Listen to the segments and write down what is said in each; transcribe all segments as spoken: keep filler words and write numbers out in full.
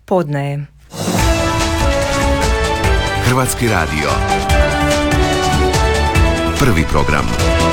Podne. Hrvatski radio. Prvi program.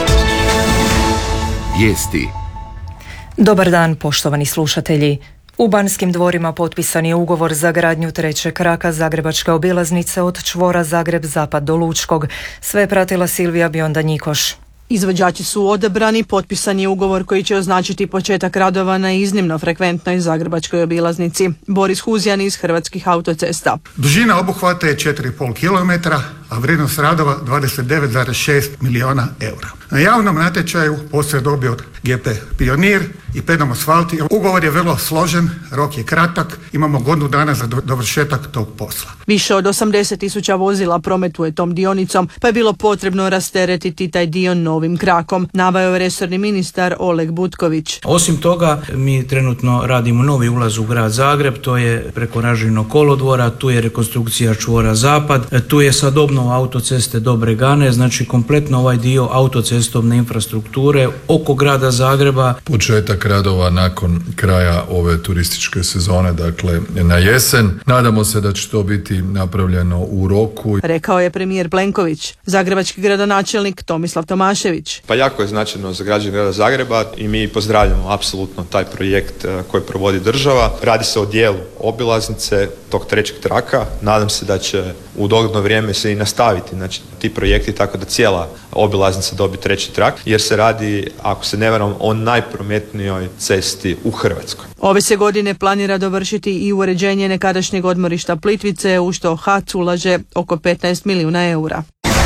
Vijesti. Dobar dan, poštovani slušatelji. U Banskim dvorima potpisan je ugovor za gradnju trećeg kraka zagrebačke obilaznice od čvora Zagreb-Zapad do Lučkog. Sve je pratila Silvija Bionda-Njikoš. Izvođači su odabrani, potpisan je ugovor koji će označiti početak radova na iznimno frekventnoj zagrebačkoj obilaznici. Boris Huzjan iz Hrvatskih autocesta. Dužina obuhvata je četiri i pol kilometra, a vrijednost radova dvadeset devet zarez šest milijuna eura. Na javnom natječaju postoje dobio od G P Pionir i Pedom Asfalti. Ugovor je vrlo složen, rok je kratak, imamo godinu dana za dovršetak tog posla. Više od osamdeset tisuća vozila prometuje tom dionicom, pa je bilo potrebno rasteretiti taj dio novim krakom, naveo je resorni ministar Oleg Butković. Osim toga, mi trenutno radimo novi ulaz u grad Zagreb, to je preko Ražinog kolodvora, tu je rekonstrukcija čvora Zapad, tu je sad obnova autoceste do Bregane, znači kompletno ovaj dio autocestovne infrastrukture oko grada Zagreba. Početak radova nakon kraja ove turističke sezone, dakle na jesen. Nadamo se da će to biti napravljeno u roku. Rekao je premijer Plenković. Zagrebački gradonačelnik Tomislav Tomašević. Pa jako je značajno za građane grada Zagreba i mi pozdravljamo apsolutno taj projekt koji provodi država. Radi se o dijelu obilaznice tog trećeg traka. Nadam se da će u dogledno vrijeme se i nastaviti, znači ti projekti, tako da cijela obilaznica dobi treći trak, jer se radi, ako se ne varam, o najprometnijoj cesti u Hrvatskoj. Ove se godine planira dovršiti i uređenje nekadašnjeg odmorišta Plitvice, u što H A C ulaže oko petnaest milijuna eura.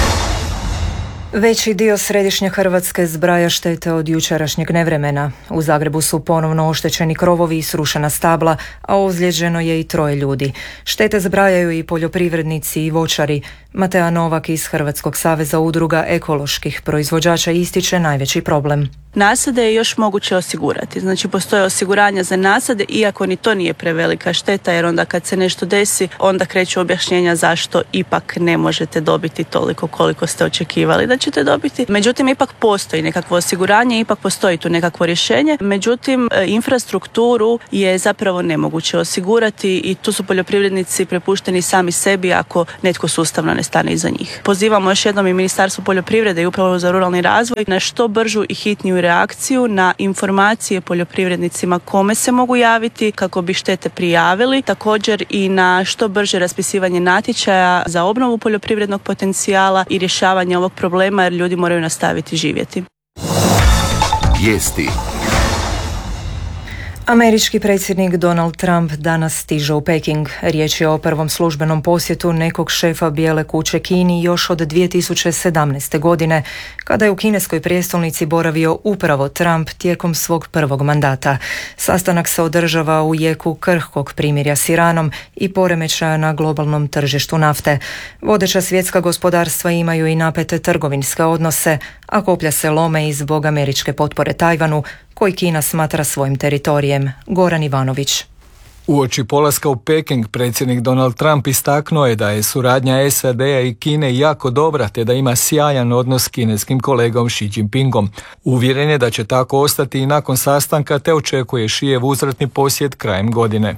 Veći dio središnje Hrvatske zbraja štete od jučerašnjeg nevremena. U Zagrebu su ponovno oštećeni krovovi i srušena stabla, a ozlijeđeno je i troje ljudi. Štete zbrajaju i poljoprivrednici i voćari. Matea Novak iz Hrvatskog saveza udruga ekoloških proizvođača ističe najveći problem. Nasade je još moguće osigurati. Znači postoje osiguranja za nasade, iako ni to nije prevelika šteta, jer onda kad se nešto desi, onda kreću objašnjenja zašto ipak ne možete dobiti toliko koliko ste očekivali da ćete dobiti. Međutim, ipak postoji nekakvo osiguranje, ipak postoji tu nekakvo rješenje. Međutim, infrastrukturu je zapravo nemoguće osigurati i tu su poljoprivrednici prepušteni sami sebi ako netko sustavno ne stane iza njih. Pozivamo još jednom i Ministarstvo poljoprivrede i Upravu za ruralni razvoj na što bržu i hitniju reakciju na informacije poljoprivrednicima kome se mogu javiti kako bi štete prijavili, također i na što brže raspisivanje natječaja za obnovu poljoprivrednog potencijala i rješavanje ovog problema, jer ljudi moraju nastaviti živjeti. Vijesti. Američki predsjednik Donald Trump danas stiže u Peking. Riječ je o prvom službenom posjetu nekog šefa Bijele kuće Kini još od dvije tisuće sedamnaeste. godine, kada je u kineskoj prijestolnici boravio upravo Trump tijekom svog prvog mandata. Sastanak se održava u jeku krhkog primirja s Iranom i poremećaja na globalnom tržištu nafte. Vodeća svjetska gospodarstva imaju i napete trgovinske odnose, a koplja se lome i zbog američke potpore Tajvanu, koji Kina smatra svojim teritorijem. Goran Ivanović. Uoči polaska u Peking, predsjednik Donald Trump istaknuo je da je suradnja S A D-a i Kine jako dobra, te da ima sjajan odnos s kineskim kolegom Xi Jinpingom. Uvjeren je da će tako ostati i nakon sastanka, te očekuje Xijev uzvratni posjet krajem godine.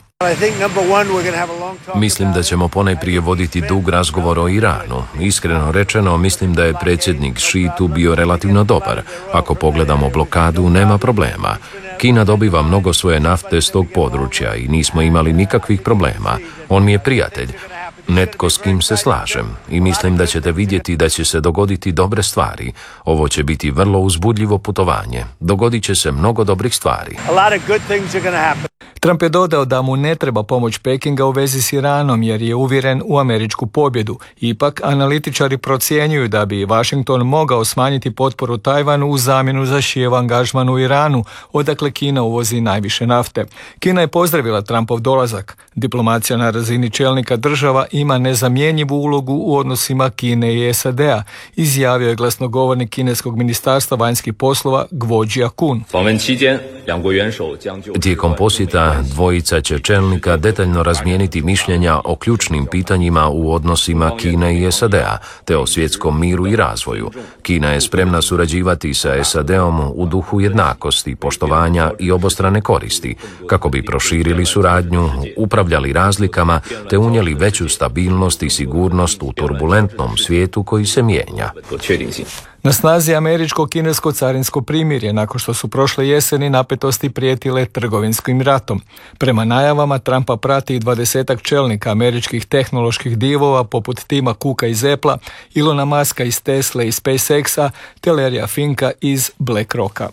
Mislim da ćemo ponajprije voditi dug razgovor o Iranu. Iskreno rečeno, mislim da je predsjednik Xi tu bio relativno dobar. Ako pogledamo blokadu, nema problema. Kina dobiva mnogo svoje nafte s tog područja i nismo imali nikakvih problema. On mi je prijatelj. Netko s kim se slažem i mislim da ćete vidjeti da će se dogoditi dobre stvari. Ovo će biti vrlo uzbudljivo putovanje. Dogodit će se mnogo dobrih stvari. Trump je dodao da mu ne treba pomoć Pekinga u vezi s Iranom jer je uvjeren u američku pobjedu. Ipak, analitičari procjenjuju da bi Washington mogao smanjiti potporu Tajvanu u zamjenu za Xijev angažman u Iranu, odakle Kina uvozi najviše nafte. Kina je pozdravila Trumpov dolazak. Diplomacija na razini čelnika država ima nezamjenjivu ulogu u odnosima Kine i S A D-a, izjavio je glasnogovornik kineskog ministarstva vanjskih poslova Guo Jiakun. Tijekom posjeta Kina, dvojica će čelnika detaljno razmijeniti mišljenja o ključnim pitanjima u odnosima Kine i S A D-a, te o svjetskom miru i razvoju. Kina je spremna surađivati sa S A D-om u duhu jednakosti, poštovanja i obostrane koristi, kako bi proširili suradnju, upravljali razlikama, te unijeli veću stabilnost i sigurnost u turbulentnom svijetu koji se mijenja. Na snazi je američko-kinesko carinsko primirje nakon što su prošle jeseni napetosti prijetile trgovinskim ratom. Prema najavama Trumpa prati i dvadesetak čelnika američkih tehnoloških divova poput Tima Cooka iz Apple-a, Ilona Muska iz Tesla i SpaceX-a te Larrya Finka iz BlackRocka.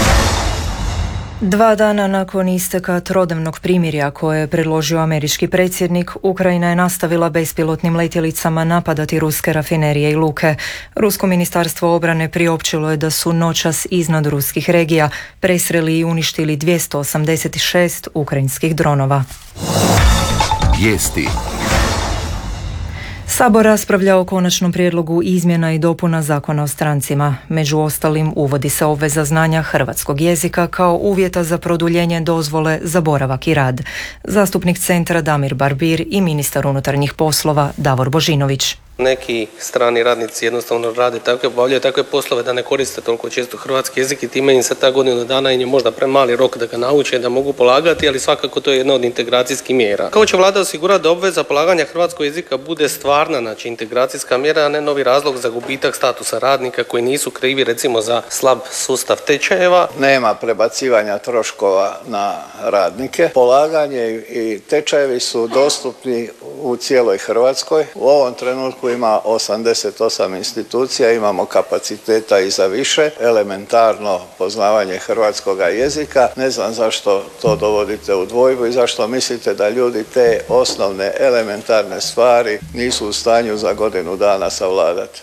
Dva dana nakon isteka trodnevnog primirja koje je predložio američki predsjednik, Ukrajina je nastavila bespilotnim letjelicama napadati ruske rafinerije i luke. Rusko ministarstvo obrane priopćilo je da su noćas iznad ruskih regija presreli i uništili dvjesto osamdeset šest ukrajinskih dronova. Vijesti. Sabor raspravlja o konačnom prijedlogu izmjena i dopuna Zakona o strancima. Među ostalim uvodi se obveza znanja hrvatskog jezika kao uvjeta za produljenje dozvole za boravak i rad. Zastupnik Centra Damir Barbir i ministar unutarnjih poslova Davor Božinović. Neki strani radnici jednostavno rade takve, obavljaju takve poslove da ne koriste toliko često hrvatski jezik i time im se ta godinu dana im je možda premali rok da ga nauče, da mogu polagati, ali svakako to je jedna od integracijskih mjera. Kako će vlada osigurati da obveza polaganja hrvatskog jezika bude stvarna, znači integracijska mjera, a ne novi razlog za gubitak statusa radnika koji nisu krivi recimo za slab sustav tečajeva? Nema prebacivanja troškova na radnike. Polaganje i tečajevi su dostupni u cijeloj Hrvatskoj. U ovom trenutku ima osamdeset osam institucija, imamo kapaciteta i za više, elementarno poznavanje hrvatskoga jezika. Ne znam zašto to dovodite u dvojbu i zašto mislite da ljudi te osnovne elementarne stvari nisu u stanju za godinu dana savladati.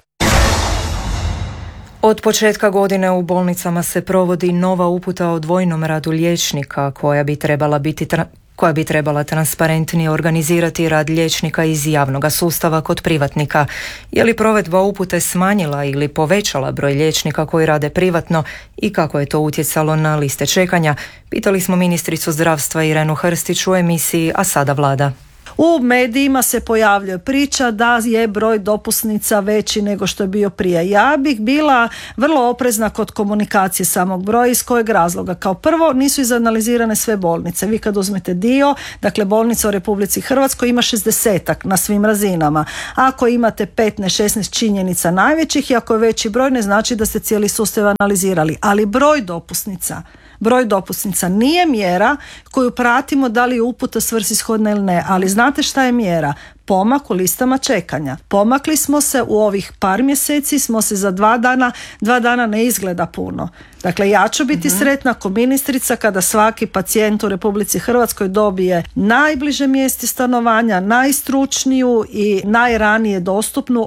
Od početka godine u bolnicama se provodi nova uputa o dvojnom radu liječnika koja bi trebala biti tra- koja bi trebala transparentnije organizirati rad liječnika iz javnog sustava kod privatnika. Je li provedba upute smanjila ili povećala broj liječnika koji rade privatno i kako je to utjecalo na liste čekanja? Pitali smo ministricu zdravstva Irenu Hrstić u emisiji A sada Vlada. U medijima se pojavljuje priča da je broj dopusnica veći nego što je bio prije. Ja bih bila vrlo oprezna kod komunikacije samog broja. Iz kojeg razloga? Kao prvo, nisu izanalizirane sve bolnice. Vi kad uzmete dio, dakle bolnica u Republici Hrvatskoj ima šezdesetak na svim razinama. Ako imate petnaest šesnaest činjenica najvećih i ako je veći broj, ne znači da ste cijeli sustav analizirali. Ali broj dopusnica Broj dopusnica nije mjera koju pratimo da li je uputa svrsishodna ili ne, ali znate šta je mjera? Pomak u listama čekanja. Pomakli smo se u ovih par mjeseci, smo se za dva dana, dva dana ne izgleda puno. Dakle, ja ću biti uh-huh. sretna ko ministrica kada svaki pacijent u Republici Hrvatskoj dobije najbliže mjesto stanovanja, najstručniju i najranije dostupnu